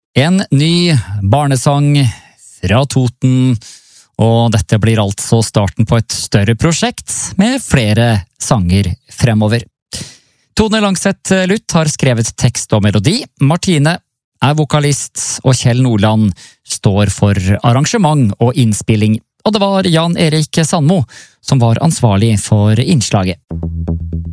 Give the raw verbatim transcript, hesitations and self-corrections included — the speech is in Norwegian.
En ny barnesang fra Toten, og dette blir altså starten på et større prosjekt med flere sanger fremover. Tone Langseth Luth har skrevet tekst og melodi, Martine er vokalist, og Kjell Nordland står for arrangement og innspilling, og det var Jan Erik Sandmo som var ansvarlig for innslaget.